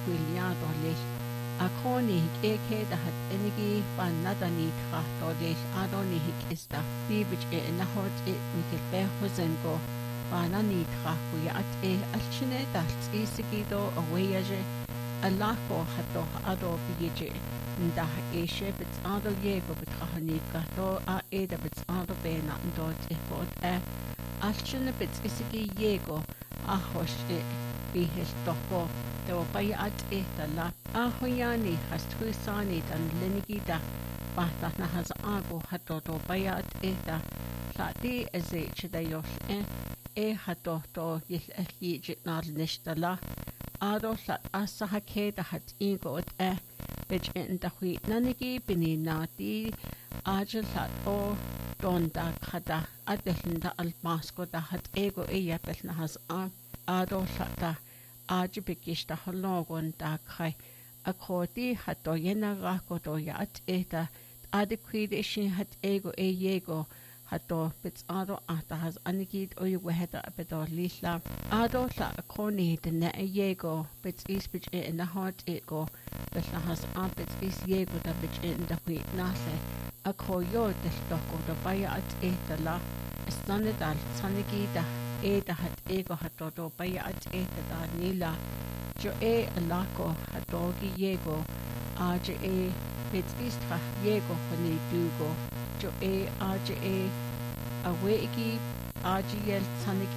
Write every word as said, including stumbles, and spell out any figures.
chwiliado leis a chonig eke da hat enigi panada ni trachto leis adonig is da bibich e na hot e Michael Behozengo bana ni trachu ya at e alchine da tsigido awayaje alako hato ado bije nda e shepets ado yego betrahani gato a e da bets ado bena ndot e fot e alchine bets isigi yego a hosh e bihes toko te o pai at e tala a hoyani has trusani tan lenigida bata na has ago hato to pai at e ta lati eze chida yosh e e hato to yil e hijit nar nishtala ado lat asa hake da hat ingo et e bich in da hui nanigi bini nati ajil lat o donda kada adelinda almasko da hat ego e yapel na has a ado lata ajibikish da hologon da kai akoti hato yena rako do ya at e da adequid ishin hat ego e yego hato bits ado ata has anigid o yu weheda abedo lisla ado la akoni de ne yego bits is bich e in the heart e go bits has a bits is yego da bich in da hui nase akoyo de stoko da baya at e da la stane dal sanigida e da hat ego hato do baya at e da nila jo e alako hatogi yego aje e bits is tra yego hani dugo jo e aje e awegi aje yel sanigi